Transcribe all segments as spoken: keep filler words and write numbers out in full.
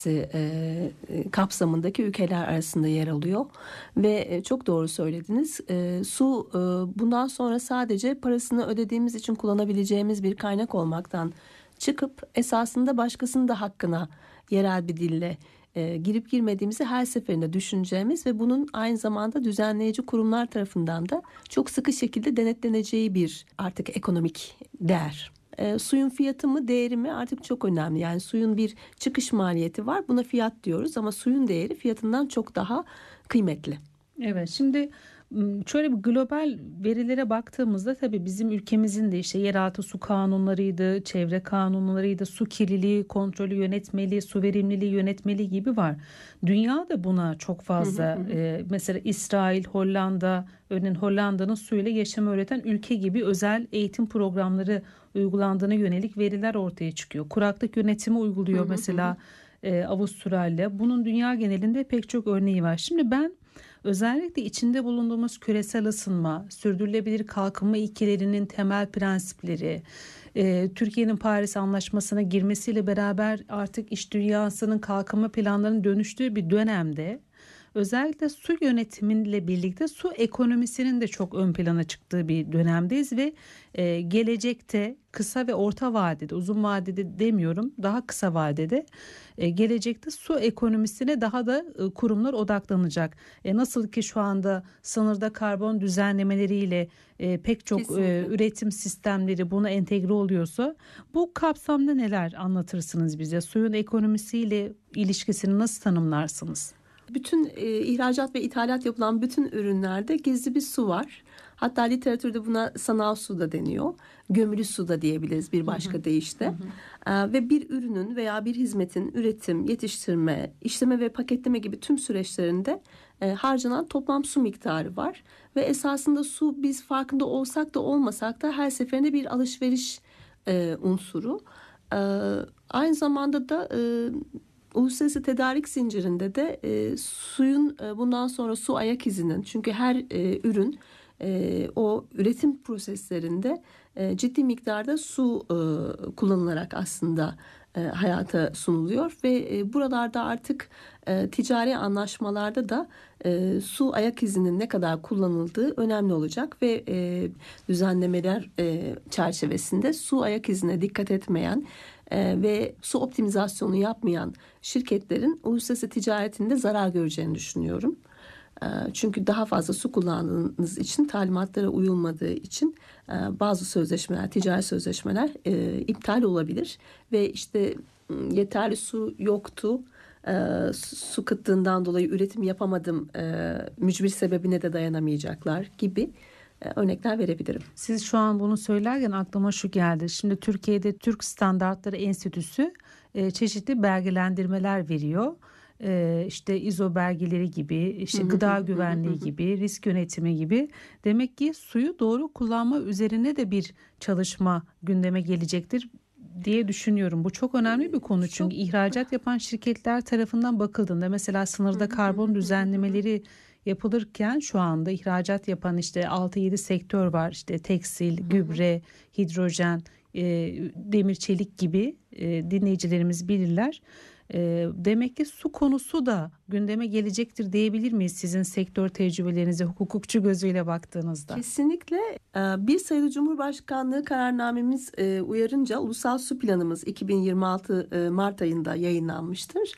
e, kapsamındaki ülkeler arasında yer alıyor ve e, çok doğru söylediniz. E, su e, bundan sonra sadece parasını ödediğimiz için kullanabileceğimiz bir kaynak olmaktan çıkıp esasında başkasının da hakkına yerel bir dille e, girip girmediğimizi her seferinde düşüneceğimiz ve bunun aynı zamanda düzenleyici kurumlar tarafından da çok sıkı şekilde denetleneceği bir artık ekonomik değer. E, suyun fiyatı mı değeri mi artık çok önemli. Yani suyun bir çıkış maliyeti var, buna fiyat diyoruz ama suyun değeri fiyatından çok daha kıymetli. Evet, şimdi şöyle bir global verilere baktığımızda tabii bizim ülkemizin de işte yeraltı su kanunlarıydı, çevre kanunlarıydı, su kirliliği kontrolü yönetmeliği, su verimliliği yönetmeliği gibi var. Dünya da buna çok fazla Hı hı hı. e, mesela İsrail, Hollanda, örneğin Hollanda'nın suyla yaşam öğreten ülke gibi özel eğitim programları uygulandığına yönelik veriler ortaya çıkıyor. Kuraklık yönetimi uyguluyor Hı hı mesela hı. e, Avustralya. Bunun dünya genelinde pek çok örneği var. Şimdi ben özellikle içinde bulunduğumuz küresel ısınma, sürdürülebilir kalkınma ilkelerinin temel prensipleri, e, Türkiye'nin Paris Anlaşması'na girmesiyle beraber artık iş dünyasının kalkınma planlarının dönüştüğü bir dönemde özellikle su yönetimiyle birlikte su ekonomisinin de çok ön plana çıktığı bir dönemdeyiz ve e, gelecekte kısa ve orta vadede, uzun vadede demiyorum, daha kısa vadede e, gelecekte su ekonomisine daha da e, kurumlar odaklanacak. E, nasıl ki şu anda sınırda karbon düzenlemeleriyle e, pek çok e, Kesinlikle. üretim sistemleri buna entegre oluyorsa, bu kapsamda neler anlatırsınız bize? Suyun ekonomisiyle ilişkisini nasıl tanımlarsınız? Bütün e, ihracat ve ithalat yapılan bütün ürünlerde gizli bir su var. Hatta literatürde buna sanal su da deniyor. Gömülü su da diyebiliriz bir başka deyişle. E, ve bir ürünün veya bir hizmetin üretim, yetiştirme, işleme ve paketleme gibi tüm süreçlerinde e, harcanan toplam su miktarı var. Ve esasında su biz farkında olsak da olmasak da her seferinde bir alışveriş e, unsuru. E, aynı zamanda da e, uluslararası tedarik zincirinde de e, suyun e, bundan sonra su ayak izinin, çünkü her e, ürün e, o üretim proseslerinde e, ciddi miktarda su e, kullanılarak aslında e, hayata sunuluyor ve e, buralarda artık e, ticari anlaşmalarda da e, su ayak izinin ne kadar kullanıldığı önemli olacak ve e, düzenlemeler e, çerçevesinde su ayak izine dikkat etmeyen e, ve su optimizasyonu yapmayan şirketlerin uluslararası ticaretinde zarar göreceğini düşünüyorum. E, çünkü daha fazla su kullandığınız için, talimatlara uyulmadığı için e, bazı sözleşmeler, ticari sözleşmeler e, iptal olabilir ve işte yeterli su yoktu, e, su kıtlığından dolayı üretim yapamadım e, mücbir sebebine de dayanamayacaklar gibi örnekler verebilirim. Siz şu an bunu söylerken aklıma şu geldi. Şimdi Türkiye'de Türk Standartları Enstitüsü e, çeşitli belgelendirmeler veriyor. E, işte İZO belgeleri gibi, işte gıda güvenliği gibi, risk yönetimi gibi. Demek ki suyu doğru kullanma üzerine de bir çalışma gündeme gelecektir diye düşünüyorum. Bu çok önemli bir konu, çünkü Çok... ihracat yapan şirketler tarafından bakıldığında mesela sınırda karbon düzenlemeleri yapılırken şu anda ihracat yapan işte altı yedi sektör var. İşte tekstil, gübre, hidrojen, e, demir çelik gibi e, dinleyicilerimiz bilirler. E, demek ki su konusu da gündeme gelecektir diyebilir miyiz sizin sektör tecrübelerinize hukukçu gözüyle baktığınızda? Kesinlikle. Bir sayılı Cumhurbaşkanlığı kararnamemiz uyarınca Ulusal Su Planımız iki bin yirmi altı Mart ayında yayınlanmıştır.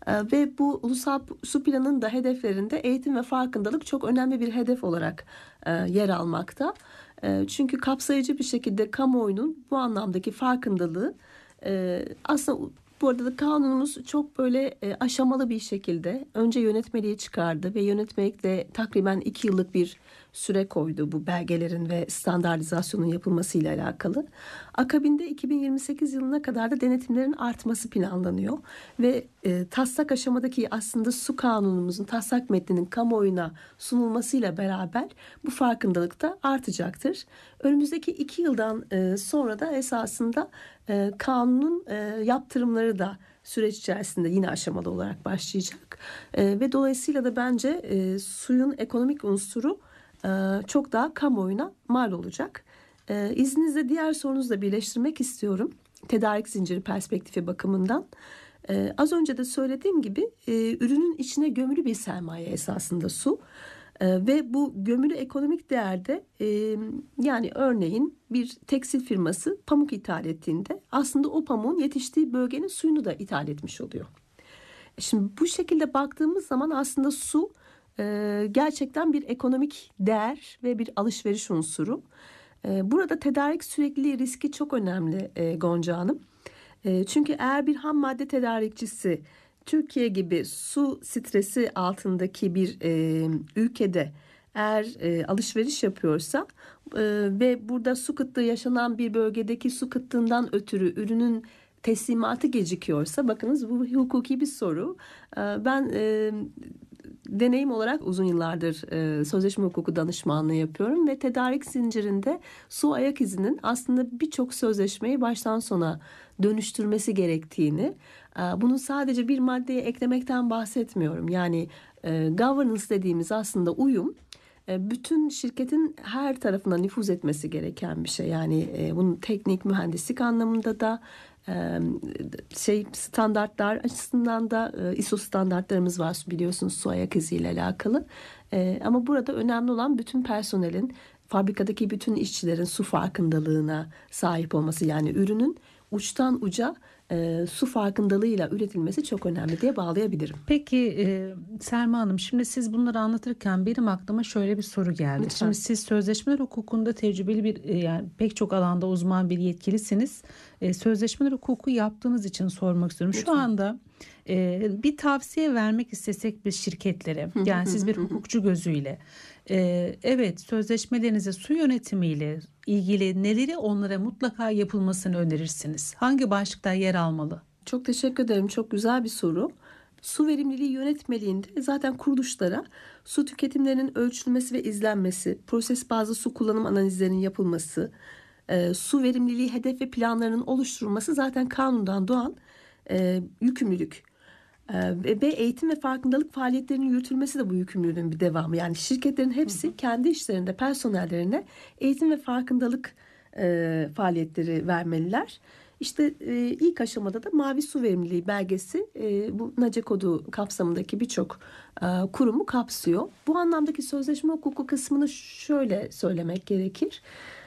Ve bu Ulusal Su Planı'nın da hedeflerinde eğitim ve farkındalık çok önemli bir hedef olarak yer almakta. Çünkü kapsayıcı bir şekilde kamuoyunun bu anlamdaki farkındalığı aslında... Bu arada da kanunumuz çok böyle e, aşamalı bir şekilde önce yönetmeliği çıkardı ve yönetmelikle takriben iki yıllık bir süre koydu bu belgelerin ve standartizasyonun yapılmasıyla alakalı. Akabinde iki bin yirmi sekiz yılına kadar da denetimlerin artması planlanıyor ve e, taslak aşamadaki aslında su kanunumuzun taslak metninin kamuoyuna sunulmasıyla beraber bu farkındalık da artacaktır. Önümüzdeki iki yıldan e, sonra da esasında e, kanunun e, yaptırımları da süreç içerisinde yine aşamalı olarak başlayacak e, ve dolayısıyla da bence e, suyun ekonomik unsuru e, çok daha kamuoyuna mal olacak. E, izninizle diğer sorunuzu da birleştirmek istiyorum. Tedarik zinciri perspektifi bakımından. Ee, az önce de söylediğim gibi e, ürünün içine gömülü bir sermaye esasında su. Ee, ve bu gömülü ekonomik değerde e, yani örneğin bir tekstil firması pamuk ithal ettiğinde aslında o pamuğun yetiştiği bölgenin suyunu da ithal etmiş oluyor. Şimdi bu şekilde baktığımız zaman aslında su e, gerçekten bir ekonomik değer ve bir alışveriş unsuru. E, burada tedarik sürekliliği riski çok önemli e, Gonca Hanım. E, çünkü eğer bir ham madde tedarikçisi Türkiye gibi su stresi altındaki bir e, ülkede eğer e, alışveriş yapıyorsa e, ve burada su kıtlığı yaşanan bir bölgedeki su kıtlığından ötürü ürünün teslimatı gecikiyorsa, bakınız bu hukuki bir soru. E, ben e, deneyim olarak uzun yıllardır e, sözleşme hukuku danışmanlığı yapıyorum ve tedarik zincirinde su ayak izinin aslında birçok sözleşmeyi baştan sona dönüştürmesi gerektiğini, e, bunu sadece bir maddeye eklemekten bahsetmiyorum. Yani e, governance dediğimiz aslında uyum, e, bütün şirketin her tarafına nüfuz etmesi gereken bir şey. Yani e, bunun teknik, mühendislik anlamında da e, şey standartlar açısından da e, I S O standartlarımız var biliyorsunuz su ayak izi ile alakalı. E, ama burada önemli olan bütün personelin, fabrikadaki bütün işçilerin su farkındalığına sahip olması, yani ürünün uçtan uca e, su farkındalığıyla üretilmesi çok önemli diye bağlayabilirim. Peki e, Selma Hanım, şimdi siz bunları anlatırken benim aklıma şöyle bir soru geldi. Lütfen. Şimdi siz sözleşmeler hukukunda tecrübeli bir e, yani pek çok alanda uzman bir yetkilisiniz. E, sözleşmeler hukuku yaptığınız için sormak istiyorum. Lütfen. Şu anda e, bir tavsiye vermek istesek biz şirketlere, yani siz bir hukukçu gözüyle, e, evet sözleşmelerinize su yönetimiyle ilgili neleri onlara mutlaka yapılmasını önerirsiniz? Hangi başlıkta yer almalı? Çok teşekkür ederim. Çok güzel bir soru. Su verimliliği yönetmeliğinde zaten kuruluşlara su tüketimlerinin ölçülmesi ve izlenmesi, proses bazlı su kullanım analizlerinin yapılması, e, su verimliliği hedef ve planlarının oluşturulması zaten kanundan doğan e, yükümlülük. E, ve eğitim ve farkındalık faaliyetlerinin yürütülmesi de bu yükümlülüğün bir devamı. Yani şirketlerin hepsi hı hı. kendi işlerinde personellerine eğitim ve farkındalık e, faaliyetleri vermeliler. İşte e, ilk aşamada da mavi su verimliliği belgesi e, bu NACE kodu kapsamındaki birçok e, kurumu kapsıyor. Bu anlamdaki sözleşme hukuku kısmını şöyle söylemek gerekir.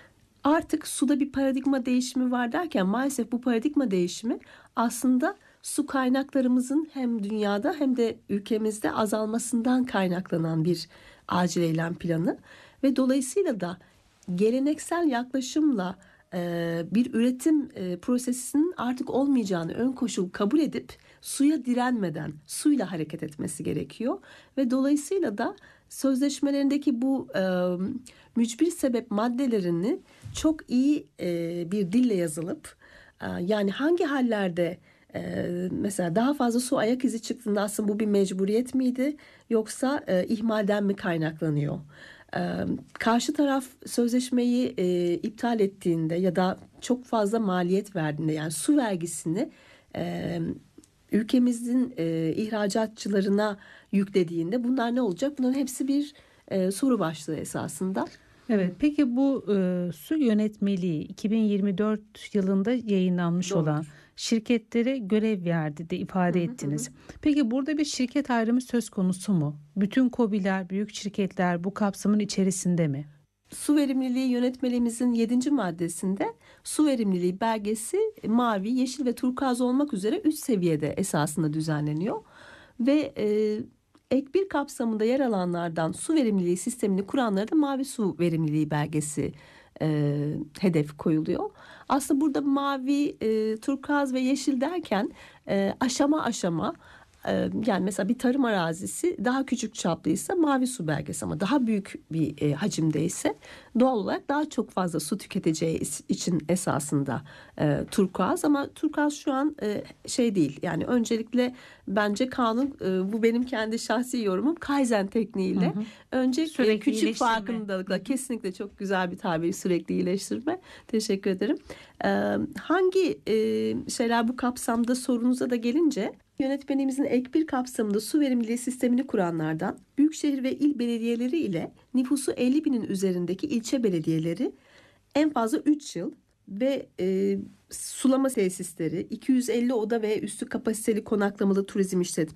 Artık suda bir paradigma değişimi var derken maalesef bu paradigma değişimi aslında su kaynaklarımızın hem dünyada hem de ülkemizde azalmasından kaynaklanan bir acil eylem planı ve dolayısıyla da geleneksel yaklaşımla e, bir üretim e, prosesinin artık olmayacağını ön koşul kabul edip suya direnmeden suyla hareket etmesi gerekiyor ve dolayısıyla da sözleşmelerindeki bu e, mücbir sebep maddelerini çok iyi e, bir dille yazılıp e, yani hangi hallerde Ee, mesela daha fazla su ayak izi çıktığında aslında bu bir mecburiyet miydi yoksa e, ihmalden mi kaynaklanıyor? Ee, karşı taraf sözleşmeyi e, iptal ettiğinde ya da çok fazla maliyet verdiğinde, yani su vergisini e, ülkemizin e, ihracatçılarına yüklediğinde bunlar ne olacak? Bunların hepsi bir e, soru başlığı esasında. Evet, peki bu e, su yönetmeliği iki bin yirmi dört yılında yayınlanmış Doğrudur. olan şirketlere görev verdi de ifade Hı hı, ettiniz. hı. Peki burada bir şirket ayrımı söz konusu mu? Bütün KOBİ'ler, büyük şirketler bu kapsamın içerisinde mi? Su verimliliği yönetmeliğimizin yedinci maddesinde su verimliliği belgesi mavi, yeşil ve turkuaz olmak üzere üç seviyede esasında düzenleniyor. Ve e, ek bir kapsamında yer alanlardan su verimliliği sistemini kuranlara da mavi su verimliliği belgesi e, hedef koyuluyor. Aslında burada mavi, e, turkuaz ve yeşil derken e, aşama aşama, yani mesela bir tarım arazisi daha küçük çaplıysa mavi su belgesi, ama daha büyük bir e, hacimdeyse doğal olarak daha çok fazla su tüketeceği için esasında e, turkuaz. Ama turkuaz şu an e, şey değil, yani öncelikle bence kanun, e, bu benim kendi şahsi yorumum, Kaizen tekniğiyle hı hı. önce e, küçük farkındalıkla, hı hı. kesinlikle çok güzel bir tabir, sürekli iyileştirme, teşekkür ederim. E, hangi e, şeyler bu kapsamda sorunuza da gelince, yönetmenimizin ek bir kapsamında su verimliliği sistemini kuranlardan büyükşehir ve il belediyeleri ile nüfusu elli binin üzerindeki ilçe belediyeleri en fazla üç yıl ve e, sulama tesisleri, iki yüz elli oda ve üstü kapasiteli konaklamalı turizm işletmeleri,